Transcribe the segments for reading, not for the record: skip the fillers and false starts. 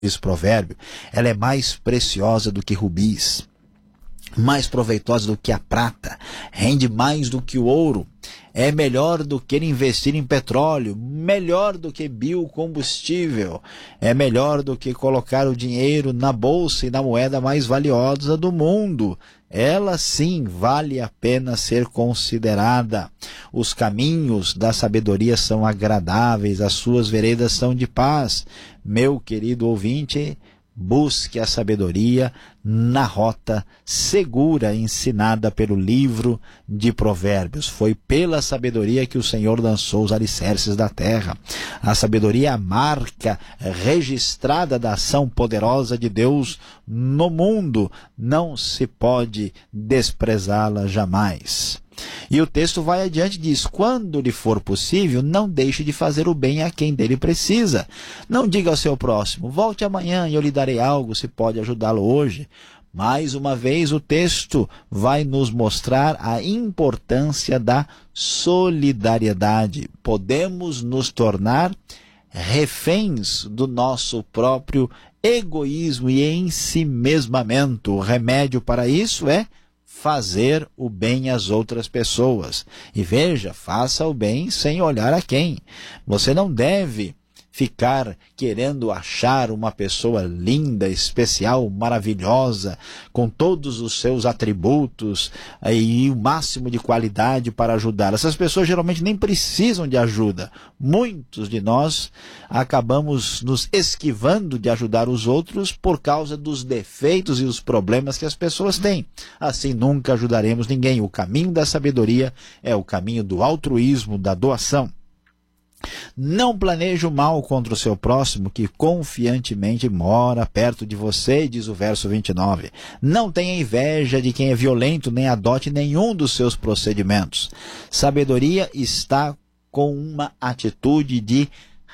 esse provérbio, ela é mais preciosa do que rubis, mais proveitosa do que a prata, rende mais do que o ouro, é melhor do que investir em petróleo, melhor do que biocombustível, é melhor do que colocar o dinheiro na bolsa e na moeda mais valiosa do mundo. Ela sim vale a pena ser considerada. Os caminhos da sabedoria são agradáveis, as suas veredas são de paz. Meu querido ouvinte, busque a sabedoria na rota segura ensinada pelo livro de Provérbios. Foi pela sabedoria que o Senhor lançou os alicerces da terra. A sabedoria é a marca registrada da ação poderosa de Deus no mundo. Não se pode desprezá-la jamais. E o texto vai adiante e diz: quando lhe for possível, não deixe de fazer o bem a quem dele precisa. Não diga ao seu próximo: volte amanhã e eu lhe darei algo, se pode ajudá-lo hoje. Mais uma vez, o texto vai nos mostrar a importância da solidariedade. Podemos nos tornar reféns do nosso próprio egoísmo e ensimesmamento. O remédio para isso é fazer o bem às outras pessoas. E veja, faça o bem sem olhar a quem. Você não deve ficar querendo achar uma pessoa linda, especial, maravilhosa, com todos os seus atributos e o máximo de qualidade para ajudar. Essas pessoas geralmente nem precisam de ajuda. Muitos de nós acabamos nos esquivando de ajudar os outros por causa dos defeitos e os problemas que as pessoas têm. Assim nunca ajudaremos ninguém. O caminho da sabedoria é o caminho do altruísmo, da doação. Não planeje o mal contra o seu próximo, que confiantemente mora perto de você, diz o verso 29. Não tenha inveja de quem é violento, nem adote nenhum dos seus procedimentos. Sabedoria está com uma atitude de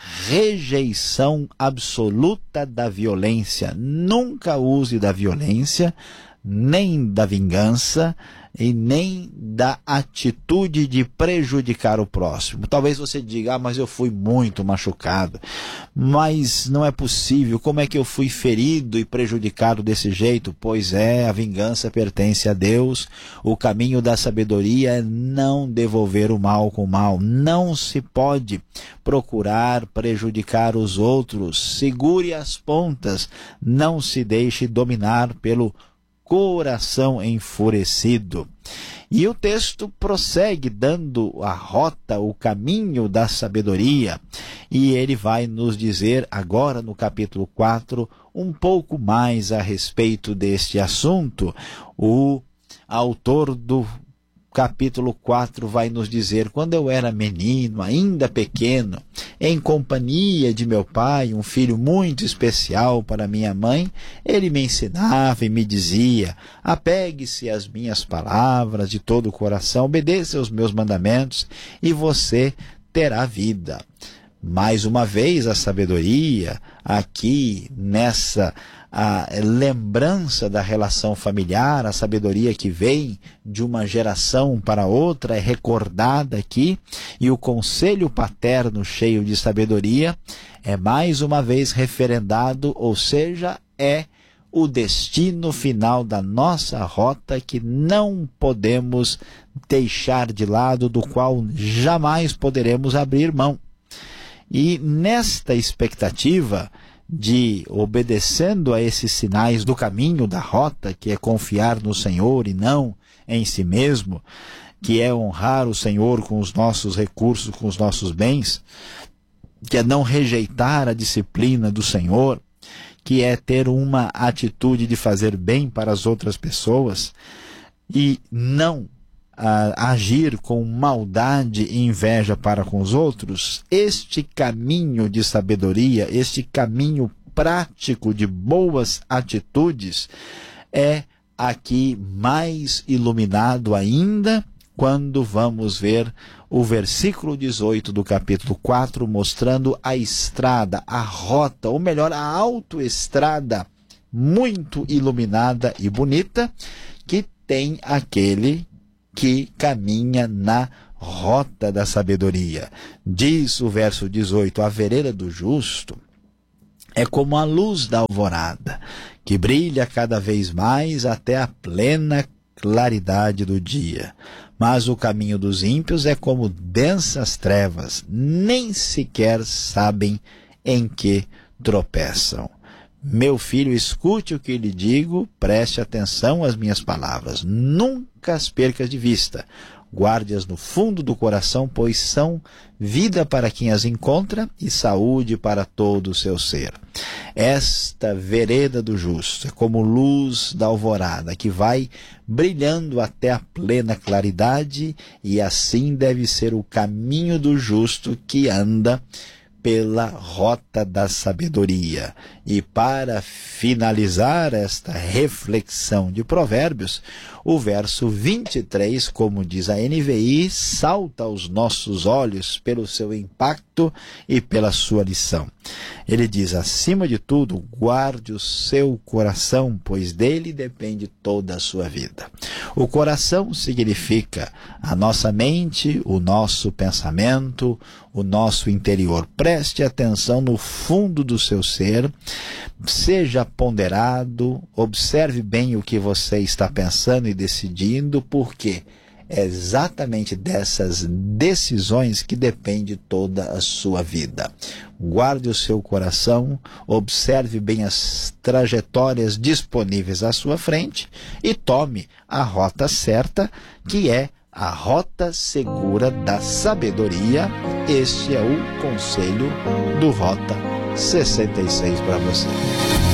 rejeição absoluta da violência. Nunca use da violência, nem da vingança, e nem da atitude de prejudicar o próximo. Talvez você diga: mas eu fui muito machucado, mas não é possível, como é que eu fui ferido e prejudicado desse jeito? Pois é, a vingança pertence a Deus. O caminho da sabedoria é não devolver o mal com o mal. Não se pode procurar prejudicar os outros. Segure as pontas, não se deixe dominar pelo coração enfurecido. E o texto prossegue dando a rota, o caminho da sabedoria, e ele vai nos dizer agora no capítulo 4 um pouco mais a respeito deste assunto. O autor do capítulo 4 vai nos dizer: quando eu era menino, ainda pequeno, em companhia de meu pai, um filho muito especial para minha mãe, ele me ensinava e me dizia: apegue-se às minhas palavras de todo o coração, obedeça aos meus mandamentos e você terá vida. Mais uma vez, a sabedoria aqui nessa a lembrança da relação familiar, a sabedoria que vem de uma geração para outra é recordada aqui, e o conselho paterno cheio de sabedoria é mais uma vez referendado, ou seja, é o destino final da nossa rota que não podemos deixar de lado, do qual jamais poderemos abrir mão. E nesta expectativa de, obedecendo a esses sinais do caminho da rota, que é confiar no Senhor e não em si mesmo, que é honrar o Senhor com os nossos recursos, com os nossos bens, que é não rejeitar a disciplina do Senhor, que é ter uma atitude de fazer bem para as outras pessoas e não agir com maldade e inveja para com os outros. Este caminho de sabedoria, este caminho prático de boas atitudes é aqui mais iluminado ainda quando vamos ver o versículo 18 do capítulo 4, mostrando a estrada, a rota, ou melhor, a autoestrada muito iluminada e bonita que tem aquele que caminha na rota da sabedoria. Diz o verso 18: a vereda do justo é como a luz da alvorada, que brilha cada vez mais até a plena claridade do dia. Mas o caminho dos ímpios é como densas trevas, nem sequer sabem em que tropeçam. Meu filho, escute o que lhe digo, preste atenção às minhas palavras. Nunca as percas de vista. Guarde-as no fundo do coração, pois são vida para quem as encontra e saúde para todo o seu ser. Esta vereda do justo é como luz da alvorada, que vai brilhando até a plena claridade, e assim deve ser o caminho do justo que anda pela rota da sabedoria. E para finalizar esta reflexão de Provérbios, o verso 23, como diz a NVI, salta aos nossos olhos pelo seu impacto e pela sua lição. Ele diz: acima de tudo, guarde o seu coração, pois dele depende toda a sua vida. O coração significa a nossa mente, o nosso pensamento, o nosso interior. Preste atenção no fundo do seu ser, seja ponderado, observe bem o que você está pensando e decidindo, porque é exatamente dessas decisões que depende toda a sua vida. Guarde o seu coração, observe bem as trajetórias disponíveis à sua frente e tome a rota certa, que é a rota segura da sabedoria. Este é o conselho do Rota 66 para você.